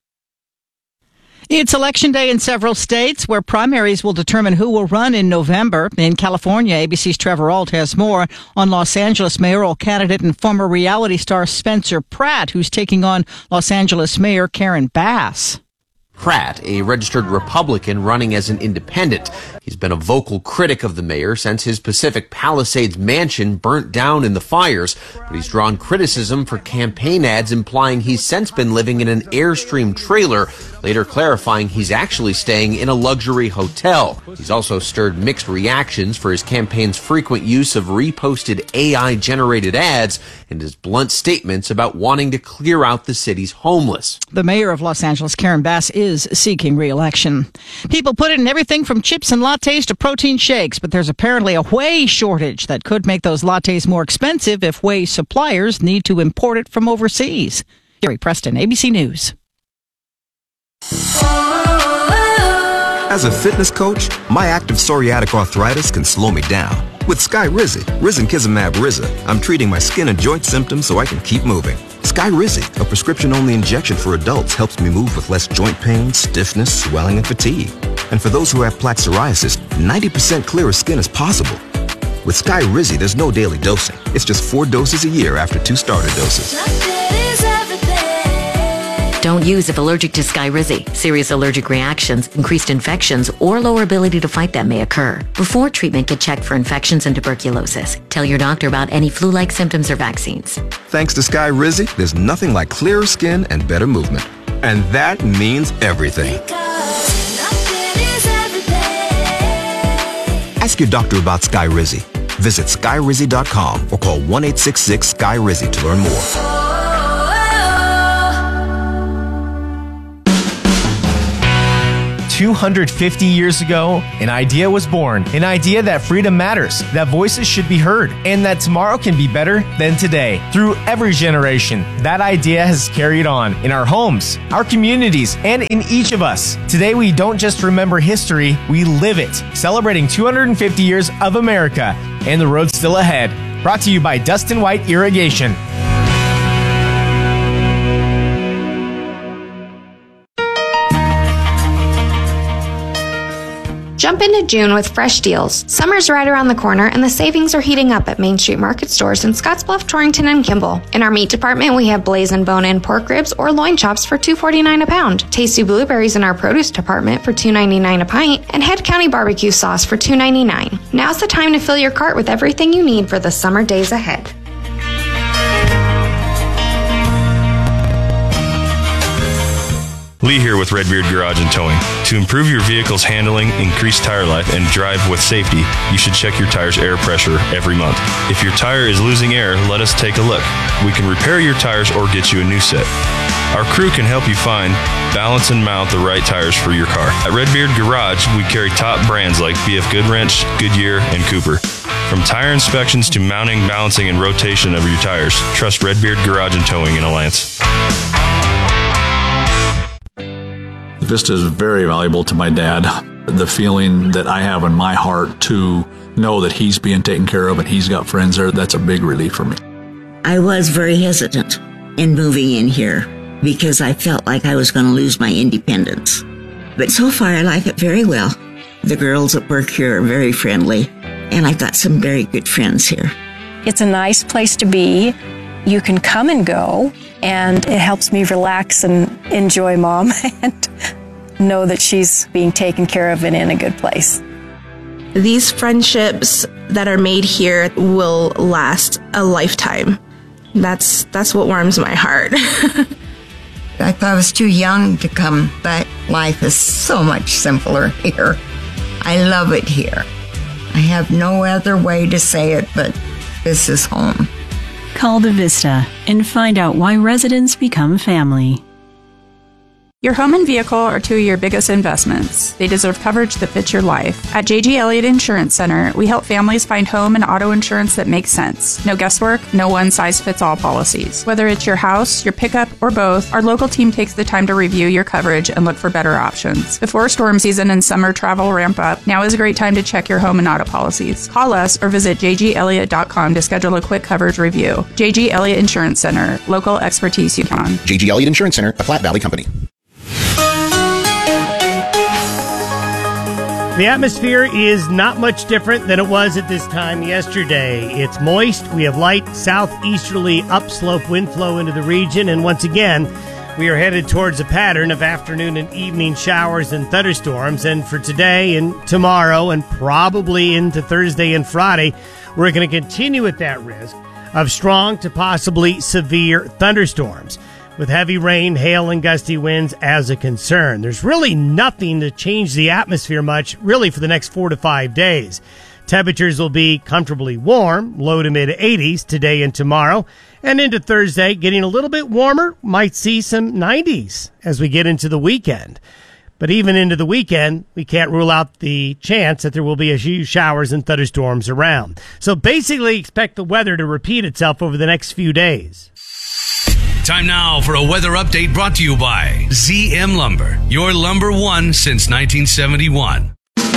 It's Election Day in several states where primaries will determine who will run in November. In California, ABC's Trevor Ault has more on Los Angeles mayoral candidate and former reality star Spencer Pratt, who's taking on Los Angeles Mayor Karen Bass. Pratt, a registered Republican running as an independent. He's been a vocal critic of the mayor since his Pacific Palisades mansion burnt down in the fires, but he's drawn criticism for campaign ads implying he's since been living in an Airstream trailer, later clarifying he's actually staying in a luxury hotel. He's also stirred mixed reactions for his campaign's frequent use of reposted AI-generated ads and his blunt statements about wanting to clear out the city's homeless. The mayor of Los Angeles, Karen Bass, is seeking re-election. People put it in everything from chips and lattes to protein shakes, but there's apparently a whey shortage that could make those lattes more expensive if whey suppliers need to import it from overseas. Gary Preston, ABC News. As a fitness coach, my active psoriatic arthritis can slow me down. With Skyrizi, Risankizumab Riza, I'm treating my skin and joint symptoms so I can keep moving. Skyrizi, a prescription-only injection for adults, helps me move with less joint pain, stiffness, swelling, and fatigue. And for those who have plaque psoriasis, 90% clearer skin is possible. With Skyrizi, there's no daily dosing. It's just 4 doses a year after 2 starter doses. Don't use if allergic to Skyrizi. Serious allergic reactions, increased infections, or lower ability to fight them may occur. Before treatment, get checked for infections and tuberculosis. Tell your doctor about any flu-like symptoms or vaccines. Thanks to Skyrizi, there's nothing like clearer skin and better movement. And that means everything. Ask your doctor about Skyrizi. Visit Skyrizi.com or call 1-866-SKY-RIZI to learn more. 250 years ago, an idea was born. An idea that freedom matters, that voices should be heard, and that tomorrow can be better than today. Through every generation, that idea has carried on in our homes, our communities, and in each of us. Today, we don't just remember history, we live it. Celebrating 250 years of America and the road still ahead. Brought to you by Dustin White Irrigation. Jump into June with fresh deals. Summer's right around the corner and the savings are heating up at Main Street Market stores in Scottsbluff, Torrington, and Kimball. In our meat department, we have blazing bone-in pork ribs or loin chops for $2.49 a pound, tasty blueberries in our produce department for $2.99 a pint, and Head County barbecue sauce for $2.99. Now's the time to fill your cart with everything you need for the summer days ahead. Lee here with Redbeard Garage and Towing. To improve your vehicle's handling, increase tire life, and drive with safety, you should check your tire's air pressure every month. If your tire is losing air, let us take a look. We can repair your tires or get you a new set. Our crew can help you find, balance, and mount the right tires for your car. At Redbeard Garage, we carry top brands like BF Goodwrench, Goodyear, and Cooper. From tire inspections to mounting, balancing, and rotation of your tires, trust Redbeard Garage and Towing in Alliance. Vista is very valuable to my dad. The feeling that I have in my heart to know that he's being taken care of and he's got friends there, that's a big relief for me. I was very hesitant in moving in here because I felt like I was going to lose my independence. But so far I like it very well. The girls at work here are very friendly and I've got some very good friends here. It's a nice place to be. You can come and go, and it helps me relax and enjoy Mom and know that she's being taken care of and in a good place. These friendships that are made here will last a lifetime. That's what warms my heart. I thought I was too young to come, but life is so much simpler here. I love it here. I have no other way to say it, but this is home. Call the Vista and find out why residents become family. Your home and vehicle are two of your biggest investments. They deserve coverage that fits your life. At J.G. Elliott Insurance Center, we help families find home and auto insurance that makes sense. No guesswork, no one-size-fits-all policies. Whether it's your house, your pickup, or both, our local team takes the time to review your coverage and look for better options. Before storm season and summer travel ramp up, now is a great time to check your home and auto policies. Call us or visit jgelliott.com to schedule a quick coverage review. J.G. Elliott Insurance Center, local expertise you count on. J.G. Elliott Insurance Center, a Platte Valley company. The atmosphere is not much different than it was at this time yesterday. It's moist. We have light southeasterly upslope wind flow into the region. And once again, we are headed towards a pattern of afternoon and evening showers and thunderstorms. And for today and tomorrow and probably into Thursday and Friday, we're going to continue at that risk of strong to possibly severe thunderstorms, with heavy rain, hail, and gusty winds as a concern. There's really nothing to change the atmosphere much, really, for the next 4 to 5 days. Temperatures will be comfortably warm, low to mid-80s today and tomorrow. And into Thursday, getting a little bit warmer, might see some 90s as we get into the weekend. But even into the weekend, we can't rule out the chance that there will be a few showers and thunderstorms around. So basically expect the weather to repeat itself over the next few days. Time now for a weather update brought to you by ZM Lumber, your lumber one since 1971.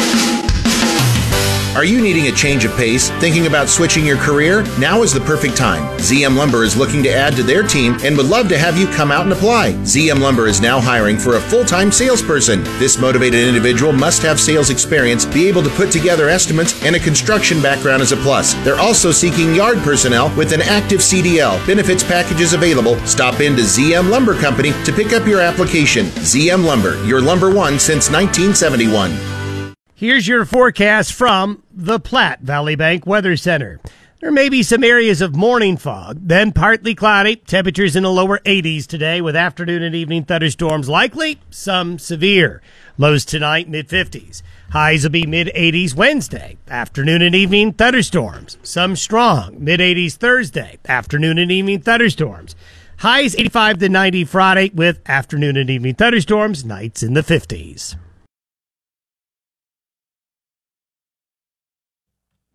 Are you needing a change of pace? Thinking about switching your career? Now is the perfect time. ZM Lumber is looking to add to their team and would love to have you come out and apply. ZM Lumber is now hiring for a full-time salesperson. This motivated individual must have sales experience, be able to put together estimates, and a construction background is a plus. They're also seeking yard personnel with an active CDL. Benefits packages available. Stop into ZM Lumber Company to pick up your application. ZM Lumber, your lumber one since 1971. Here's your forecast from the Platte Valley Bank Weather Center. There may be some areas of morning fog, then partly cloudy. Temperatures in the lower 80s today with afternoon and evening thunderstorms likely, some severe. Lows tonight, mid-50s. Highs will be mid-80s Wednesday. Afternoon and evening thunderstorms, some strong. Mid-80s Thursday. Afternoon and evening thunderstorms. Highs 85 to 90 Friday with afternoon and evening thunderstorms. Nights in the 50s.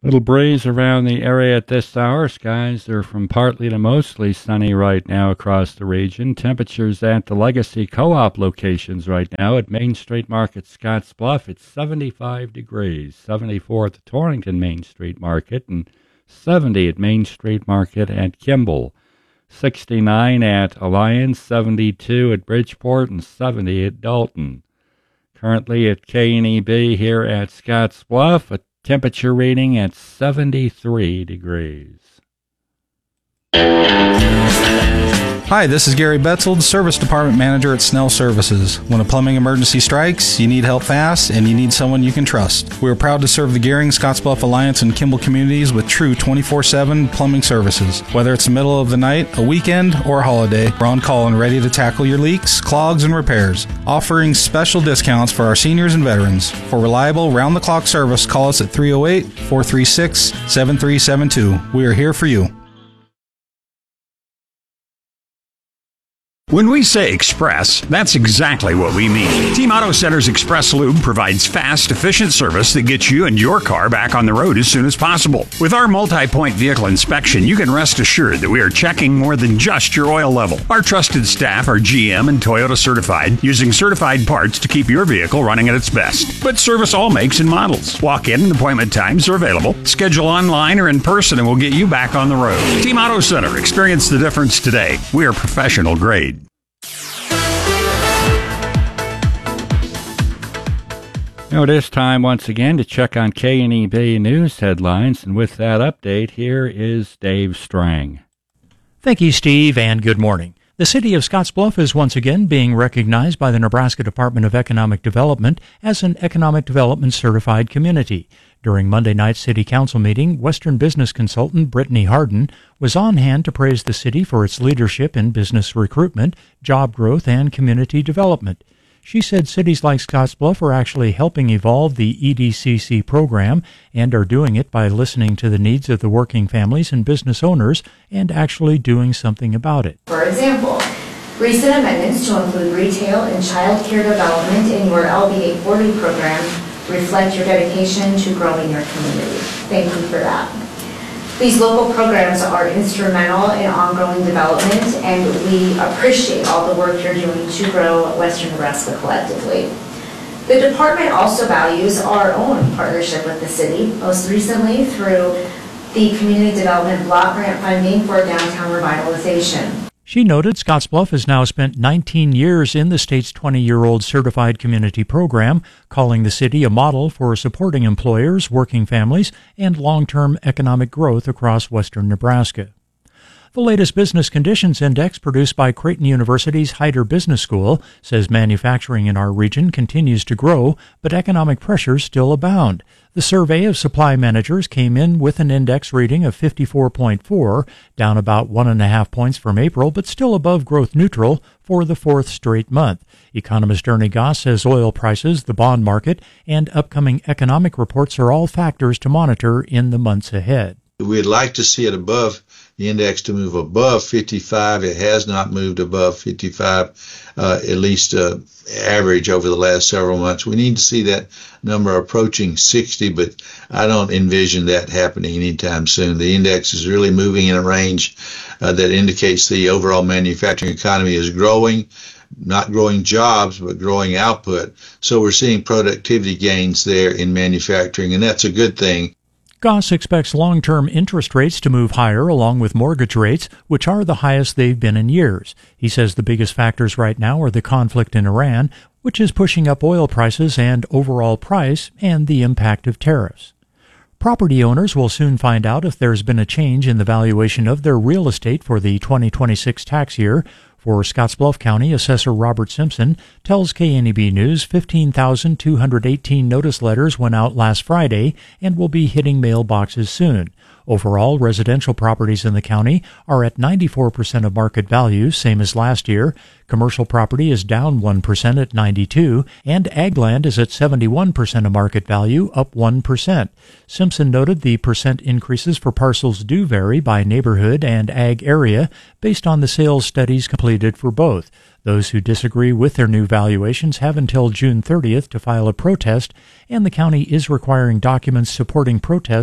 Little breeze around the area at this hour. Skies are from partly to mostly sunny right now across the region. Temperatures at the Legacy Co-op locations right now at Main Street Market, Scottsbluff, it's 75 degrees. 74 at the Torrington Main Street Market and 70 at Main Street Market at Kimball. 69 at Alliance, 72 at Bridgeport, and 70 at Dalton. Currently at KNEB here at Scottsbluff, a temperature reading at 73 degrees. Hi, this is Gary Betzold, Service Department Manager at Snell Services. When a plumbing emergency strikes, you need help fast, and you need someone you can trust. We are proud to serve the Gehring, Scottsbluff, Alliance, and Kimball communities with true 24/7 plumbing services. Whether it's the middle of the night, a weekend, or a holiday, we're on call and ready to tackle your leaks, clogs, and repairs. Offering special discounts for our seniors and veterans. For reliable, round-the-clock service, call us at 308-436-7372. We are here for you. When we say express, that's exactly what we mean. Team Auto Center's Express Lube provides fast, efficient service that gets you and your car back on the road as soon as possible. With our multi-point vehicle inspection, you can rest assured that we are checking more than just your oil level. Our trusted staff are GM and Toyota certified, using certified parts to keep your vehicle running at its best. But service all makes and models. Walk-in and appointment times are available. Schedule online or in person and we'll get you back on the road. Team Auto Center. Experience the difference today. We are professional grade. Now it is time once again to check on KNEB news headlines, and with that update, here is Dave Strang. Thank you, Steve, and good morning. The city of Scottsbluff is once again being recognized by the Nebraska Department of Economic Development as an Economic Development Certified Community. During Monday night's City Council meeting, Western business consultant Brittany Harden was on hand to praise the city for its leadership in business recruitment, job growth, and community development. She said cities like Scottsbluff are actually helping evolve the EDCC program and are doing it by listening to the needs of the working families and business owners and actually doing something about it. For example, recent amendments to include retail and child care development in your LB 840 program reflect your dedication to growing your community. Thank you for that. These local programs are instrumental in ongoing development, and we appreciate all the work you're doing to grow Western Nebraska collectively. The department also values our own partnership with the city, most recently through the Community Development Block Grant funding for downtown revitalization. She noted Scottsbluff has now spent 19 years in the state's 20-year-old certified community program, calling the city a model for supporting employers, working families, and long-term economic growth across western Nebraska. The latest Business Conditions Index produced by Creighton University's Heider Business School says manufacturing in our region continues to grow, but economic pressures still abound. The survey of supply managers came in with an index reading of 54.4, down about 1.5 points from April, but still above growth neutral for the fourth straight month. Economist Ernie Goss says oil prices, the bond market, and upcoming economic reports are all factors to monitor in the months ahead. We'd like to see it above the index to move above 55. It has not moved above 55, at least average over the last several months. We need to see that number approaching 60, but I don't envision that happening anytime soon. The index is really moving in a range that indicates the overall manufacturing economy is growing, not growing jobs, but growing output. So we're seeing productivity gains there in manufacturing, and that's a good thing. Goss expects long-term interest rates to move higher along with mortgage rates, which are the highest they've been in years. He says the biggest factors right now are the conflict in Iran, which is pushing up oil prices and overall price, and the impact of tariffs. Property owners will soon find out if there's been a change in the valuation of their real estate for the 2026 tax year. For Scottsbluff County, Assessor Robert Simpson tells KNEB News 15,218 notice letters went out last Friday and will be hitting mailboxes soon. Overall, residential properties in the county are at 94% of market value, same as last year. Commercial property is down 1% at 92%, and ag land is at 71% of market value, up 1%. Simpson noted the percent increases for parcels do vary by neighborhood and ag area based on the sales studies completed for both. Those who disagree with their new valuations have until June 30th to file a protest, and the county is requiring documents supporting protests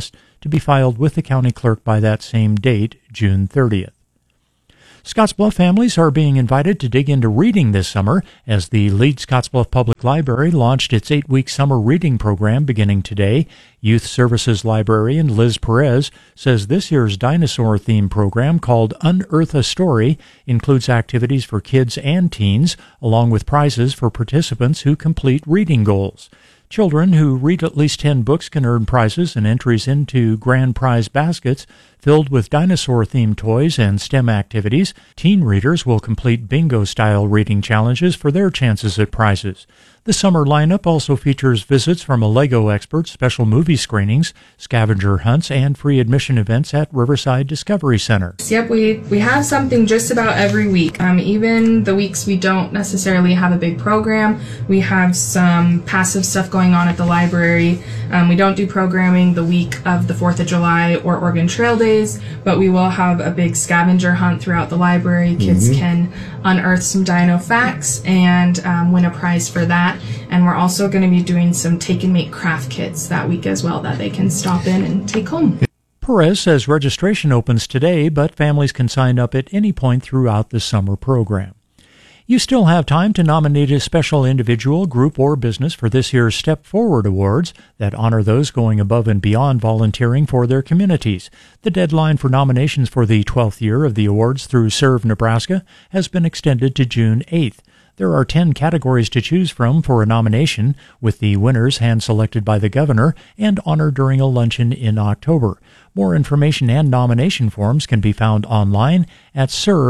to be filed with the county clerk by that same date, June 30th. Scottsbluff families are being invited to dig into reading this summer as the Lead Scottsbluff Public Library launched its 8-week summer reading program beginning today. Youth Services Librarian Liz Perez says this year's dinosaur-themed program called Unearth a Story includes activities for kids and teens, along with prizes for participants who complete reading goals. Children who read at least 10 books can earn prizes and entries into grand prize baskets filled with dinosaur-themed toys and STEM activities. Teen readers will complete bingo-style reading challenges for their chances at prizes. The summer lineup also features visits from a Lego expert, special movie screenings, scavenger hunts, and free admission events at Riverside Discovery Center. Yep, we have something just about every week. Even the weeks we don't necessarily have a big program, we have some passive stuff going on at the library. We don't do programming the week of the 4th of July or Oregon Trail Days, but we will have a big scavenger hunt throughout the library. Kids can unearth some dino facts and win a prize for that. And we're also going to be doing some take and make craft kits that week as well that they can stop in and take home. Perez says registration opens today, but families can sign up at any point throughout the summer program. You still have time to nominate a special individual, group, or business for this year's Step Forward Awards that honor those going above and beyond volunteering for their communities. The deadline for nominations for the 12th year of the awards through Serve Nebraska has been extended to June 8th. There are 10 categories to choose from for a nomination, with the winners hand-selected by the governor and honored during a luncheon in October. More information and nomination forms can be found online at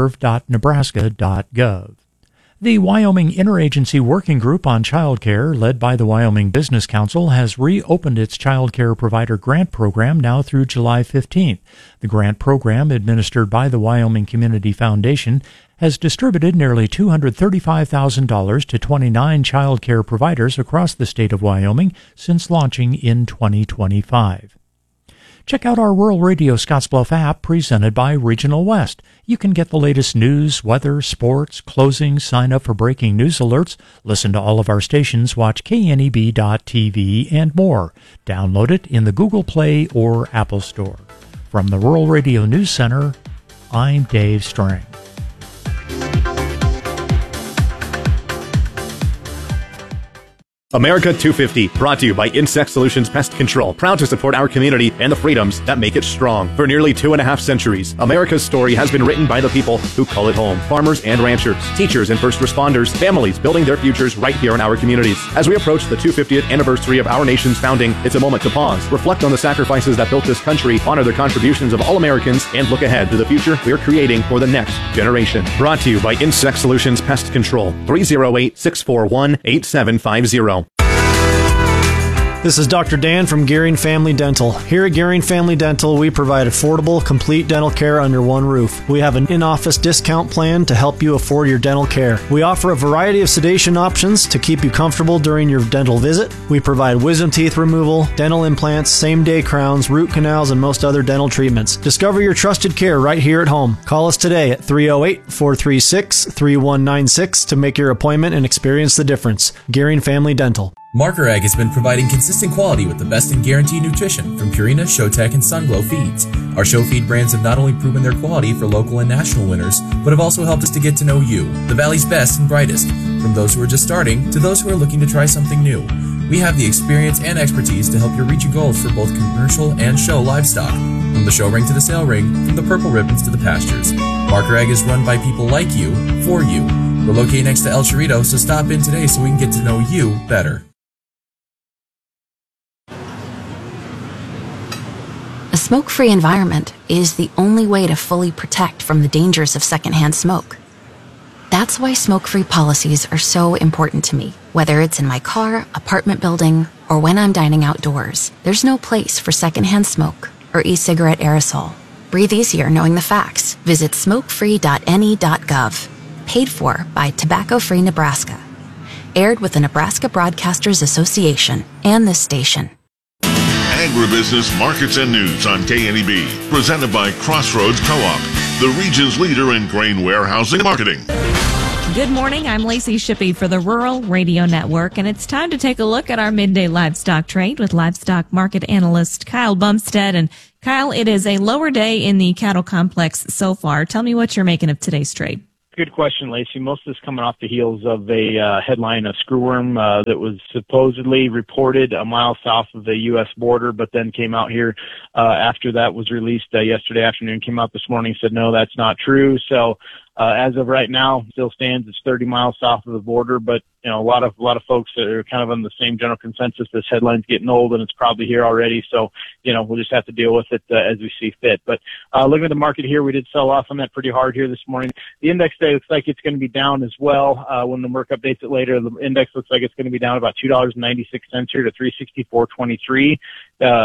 serve.nebraska.gov. The Wyoming Interagency Working Group on Child Care, led by the Wyoming Business Council, has reopened its child care provider grant program now through July 15th. The grant program, administered by the Wyoming Community Foundation, has distributed nearly $235,000 to 29 child care providers across the state of Wyoming since launching in 2025. Check out our Rural Radio Scottsbluff app presented by Regional West. You can get the latest news, weather, sports, closings, sign up for breaking news alerts, listen to all of our stations, watch kneb.tv, and more. Download it in the Google Play or Apple Store. From the Rural Radio News Center, I'm Dave Strang. America 250, brought to you by Insect Solutions Pest Control, proud to support our community and the freedoms that make it strong. For nearly 2.5 centuries, America's story has been written by the people who call it home. Farmers and ranchers, teachers and first responders, families building their futures right here in our communities. As we approach the 250th anniversary of our nation's founding, it's a moment to pause, reflect on the sacrifices that built this country, honor the contributions of all Americans, and look ahead to the future we're creating for the next generation. Brought to you by Insect Solutions Pest Control, 308-641-8750. This is Dr. Dan from Gearing Family Dental. Here at Gearing Family Dental, we provide affordable, complete dental care under one roof. We have an in-office discount plan to help you afford your dental care. We offer a variety of sedation options to keep you comfortable during your dental visit. We provide wisdom teeth removal, dental implants, same-day crowns, root canals, and most other dental treatments. Discover your trusted care right here at home. Call us today at 308-436-3196 to make your appointment and experience the difference. Gearing Family Dental. Marker Ag has been providing consistent quality with the best in guaranteed nutrition from Purina, Showtech, and Sunglow feeds. Our show feed brands have not only proven their quality for local and national winners, but have also helped us to get to know you, the Valley's best and brightest, from those who are just starting to those who are looking to try something new. We have the experience and expertise to help you reach your goals for both commercial and show livestock. From the show ring to the sale ring, from the purple ribbons to the pastures. Marker Ag is run by people like you, for you. We're located next to El Chorrito, so stop in today so we can get to know you better. A smoke-free environment is the only way to fully protect from the dangers of secondhand smoke. That's why smoke-free policies are so important to me. Whether it's in my car, apartment building, or when I'm dining outdoors, there's no place for secondhand smoke or e-cigarette aerosol. Breathe easier knowing the facts. Visit smokefree.ne.gov. Paid for by Tobacco Free Nebraska. Aired with the Nebraska Broadcasters Association and this station. Agribusiness Markets and News on KNEB, presented by Crossroads Co-op, the region's leader in grain warehousing and marketing. Good morning, I'm Lacey Shippey for the Rural Radio Network, and it's time to take a look at our midday livestock trade with livestock market analyst Kyle Bumstead. And Kyle, it is a lower day in the cattle complex so far. Tell me what you're making of today's trade. Good question, Lacey. Most of this coming off the heels of a headline of screwworm that was supposedly reported a mile south of the U.S. border, but then came out here after that was released yesterday afternoon, came out this morning, said, no, that's not true. So as of right now, still stands. It's 30 miles south of the border, but you know, a lot of folks that are kind of on the same general consensus. This headline's getting old and it's probably here already. So, you know, we'll just have to deal with it as we see fit. But looking at the market here, we did sell off on that pretty hard here this morning. The index today looks like it's going to be down as well. When the Merck updates it later, the index looks like it's going to be down about $2.96 here to 364.23.